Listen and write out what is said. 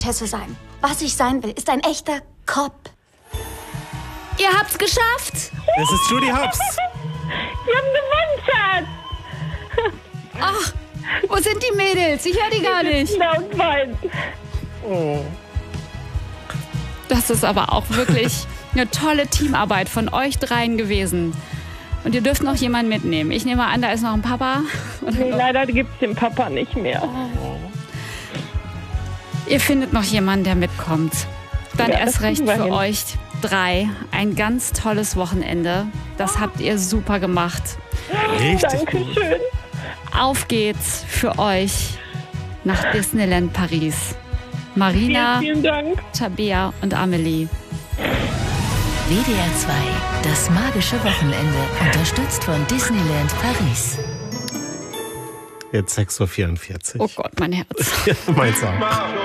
Tesse sein. Was ich sein will, ist ein echter Cop. Ihr habt's geschafft! Es ist Judy Hopps. Wir haben gewonnen, Schatz. Ach, wo sind die Mädels? Ich höre die gar nicht. Und weinen. Oh. Das ist aber auch wirklich eine tolle Teamarbeit von euch dreien gewesen. Und ihr dürft noch jemanden mitnehmen. Ich nehme an, da ist noch ein Papa. Nee, leider gibt's den Papa nicht mehr. Ihr findet noch jemanden, der mitkommt. Dann Ja, erst das recht kriegen wir für hin. euch drei ein ganz tolles Wochenende. Das habt ihr super gemacht. Richtig gut. Dankeschön. Auf geht's für euch nach Disneyland Paris. Marina, Vielen Dank. Tabea und Amelie. WDR 2, das magische Wochenende, unterstützt von Disneyland Paris. Jetzt 6:44 Uhr. Oh Gott, mein Herz. Meins auch.